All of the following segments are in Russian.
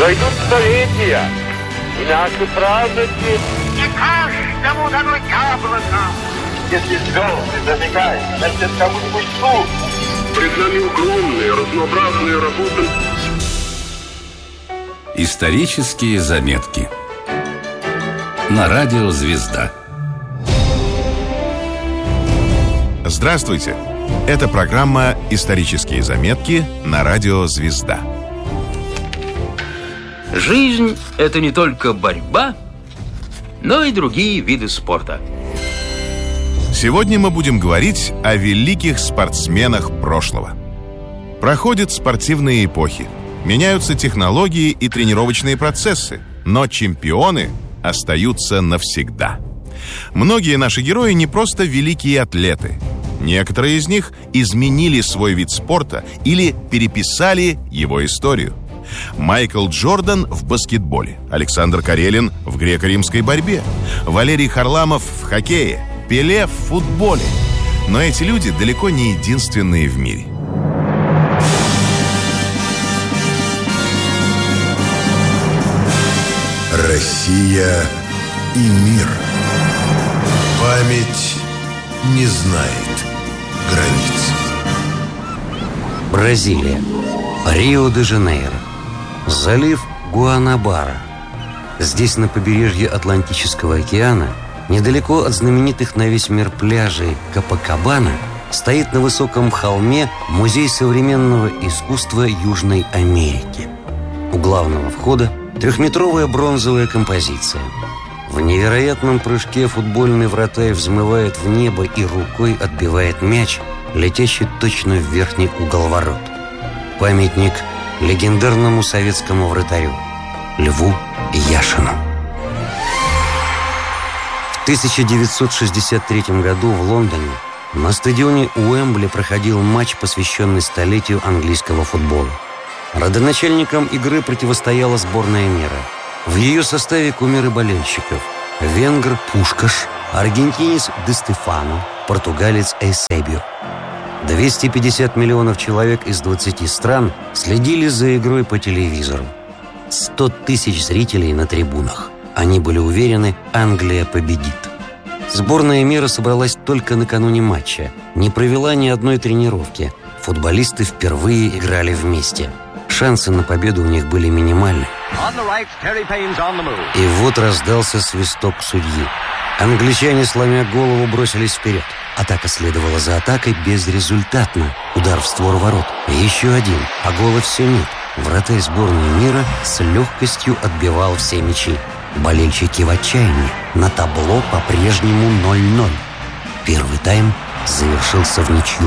Пройдут столетия, и наши праздники... Не каждому дано яблоко. Если звезды зажигают, значит, кому-нибудь суд. Пред нами огромные, разнообразные работы. Исторические заметки на радио «Звезда». Здравствуйте! Это программа «Исторические заметки» на радио «Звезда». Жизнь – это не только борьба, но и другие виды спорта. Сегодня мы будем говорить о великих спортсменах прошлого. Проходят спортивные эпохи, меняются технологии и тренировочные процессы, но чемпионы остаются навсегда. Многие наши герои не просто великие атлеты. Некоторые из них изменили свой вид спорта или переписали его историю. Майкл Джордан в баскетболе, Александр Карелин в греко-римской борьбе, Валерий Харламов в хоккее, Пеле в футболе. Но эти люди далеко не единственные в мире. Россия и мир. Память не знает границ. Бразилия. Рио-де-Жанейро. Залив Гуанабара. Здесь, на побережье Атлантического океана, недалеко от знаменитых на весь мир пляжей Копакабана, стоит на высоком холме Музей современного искусства Южной Америки. У главного входа трехметровая бронзовая композиция. В невероятном прыжке футбольный вратарь взмывает в небо и рукой отбивает мяч, летящий точно в верхний угол ворот. Памятник легендарному советскому вратарю Льву Яшину. В 1963 году в Лондоне на стадионе Уэмбли проходил матч, посвященный столетию английского футбола. Родоначальникам игры противостояла сборная мира. В ее составе кумиры болельщиков: венгр Пушкаш, аргентинец Де Стефано, португалец Эйсебио. 250 миллионов человек из 20 стран следили за игрой по телевизору. 100 тысяч зрителей на трибунах. Они были уверены, Англия победит. Сборная мира собралась только накануне матча, не провела ни одной тренировки. Футболисты впервые играли вместе. Шансы на победу у них были минимальны. И вот раздался свисток судьи. Англичане, сломя голову, бросились вперед. Атака следовала за атакой безрезультатно. Удар в створ ворот. Еще один, а гола все нет. Вратарь сборной мира с легкостью отбивал все мячи. Болельщики в отчаянии. На табло по-прежнему 0-0. Первый тайм завершился в ничью.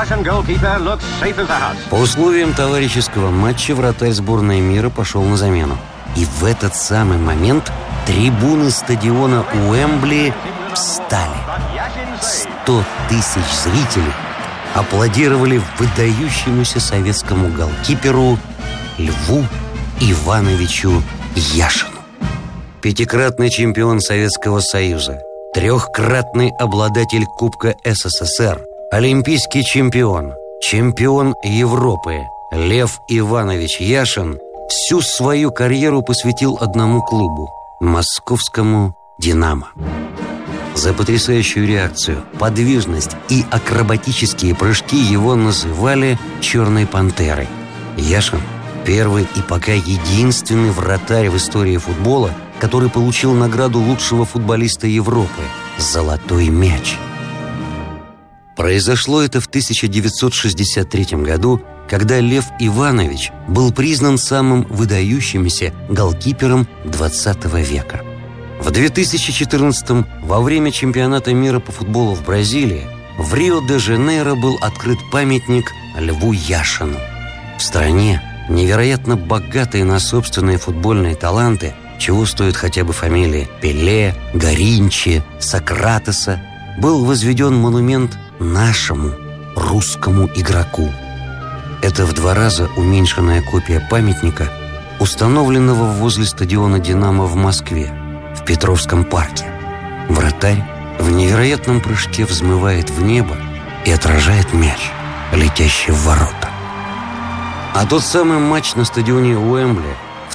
По условиям товарищеского матча вратарь сборной мира пошел на замену. И в этот самый момент трибуны стадиона Уэмбли встали. 100 тысяч зрителей аплодировали выдающемуся советскому голкиперу Льву Ивановичу Яшину. Пятикратный чемпион Советского Союза, трехкратный обладатель Кубка СССР, олимпийский чемпион, чемпион Европы Лев Иванович Яшин всю свою карьеру посвятил одному клубу – московскому «Динамо». За потрясающую реакцию, подвижность и акробатические прыжки его называли «Черной пантерой». Яшин – первый и пока единственный вратарь в истории футбола, который получил награду лучшего футболиста Европы – «Золотой мяч». Произошло это в 1963 году, когда Лев Иванович был признан самым выдающимся голкипером 20 века. В 2014-м, во время чемпионата мира по футболу в Бразилии, в Рио-де-Жанейро был открыт памятник Льву Яшину. В стране, невероятно богатой на собственные футбольные таланты, чего стоят хотя бы фамилии Пеле, Гаринчи, Сократеса, был возведен монумент нашему русскому игроку. Это в 2 раза уменьшенная копия памятника, установленного возле стадиона «Динамо» в Москве, в Петровском парке. Вратарь в невероятном прыжке взмывает в небо и отражает мяч, летящий в ворота. А тот самый матч на стадионе Уэмбли в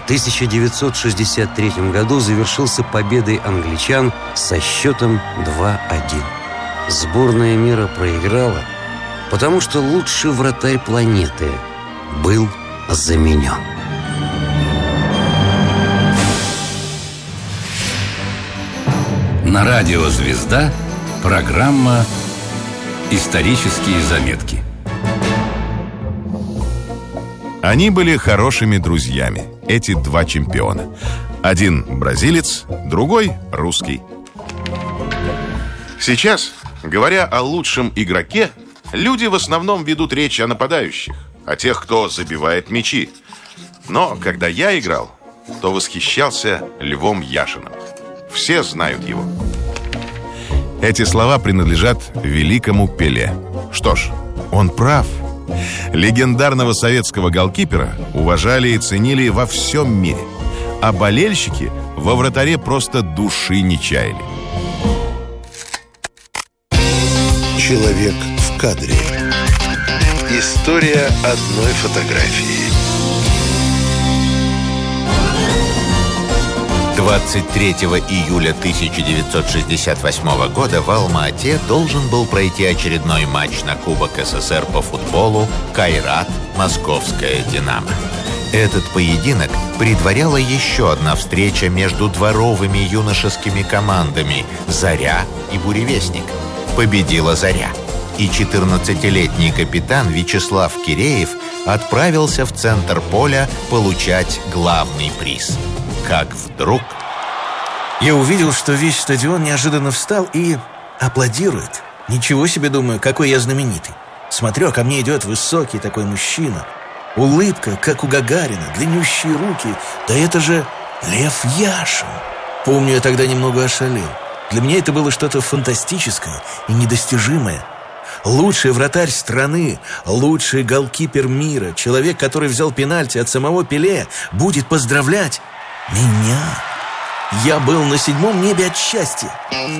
1963 году завершился победой англичан со счетом 2-1. Сборная мира проиграла, потому что лучший вратарь планеты был заменен. На радио «Звезда» программа «Исторические заметки». Они были хорошими друзьями, эти два чемпиона. Один бразилец, другой русский. Сейчас, говоря о лучшем игроке, люди в основном ведут речь о нападающих, о тех, кто забивает мячи. Но когда я играл, то восхищался Львом Яшиным. Все знают его. Эти слова принадлежат великому Пеле. Что ж, он прав. Легендарного советского голкипера уважали и ценили во всем мире. А болельщики во вратаре просто души не чаяли. Человек в кадре. История одной фотографии. 23 июля 1968 года в Алма-Ате должен был пройти очередной матч на Кубок СССР по футболу «Кайрат. Московская Динамо». Этот поединок предваряла еще одна встреча между дворовыми юношескими командами «Заря» и «Буревестник». Победила «Заря», и 14-летний капитан Вячеслав Киреев отправился в центр поля получать главный приз. Как вдруг... Я увидел, что весь стадион неожиданно встал и аплодирует. Ничего себе, думаю, какой я знаменитый. Смотрю, а ко мне идет высокий такой мужчина. Улыбка, как у Гагарина, длиннющие руки. Да это же Лев Яшин. Помню, я тогда немного ошалел. Для меня это было что-то фантастическое и недостижимое. Лучший вратарь страны, лучший голкипер мира, человек, который взял пенальти от самого Пеле, будет поздравлять меня. Я был на 7-м небе от счастья.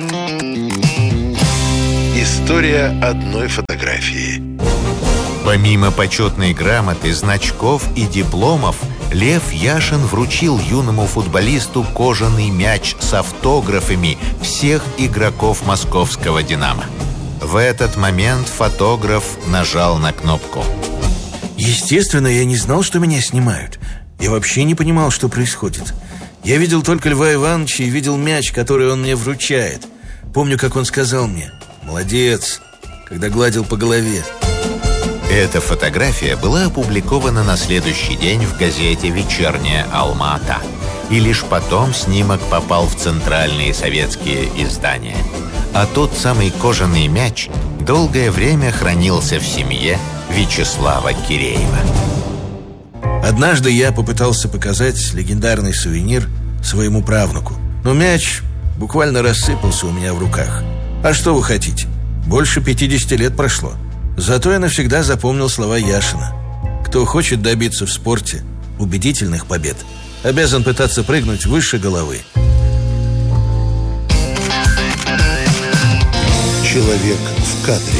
История одной фотографии. Помимо почетной грамоты, значков и дипломов, Лев Яшин вручил юному футболисту кожаный мяч с автографами всех игроков московского «Динамо». В этот момент фотограф нажал на кнопку. Естественно, я не знал, что меня снимают. Я вообще не понимал, что происходит. Я видел только Льва Ивановича и видел мяч, который он мне вручает. Помню, как он сказал мне: «Молодец», когда гладил по голове. Эта фотография была опубликована на следующий день в газете «Вечерняя Алма-Ата». И лишь потом снимок попал в центральные советские издания. А тот самый кожаный мяч долгое время хранился в семье Вячеслава Киреева. Однажды я попытался показать легендарный сувенир своему правнуку. Но мяч буквально рассыпался у меня в руках. А что вы хотите? Больше 50 лет прошло. Зато я навсегда запомнил слова Яшина. Кто хочет добиться в спорте убедительных побед, обязан пытаться прыгнуть выше головы. Человек в кадре.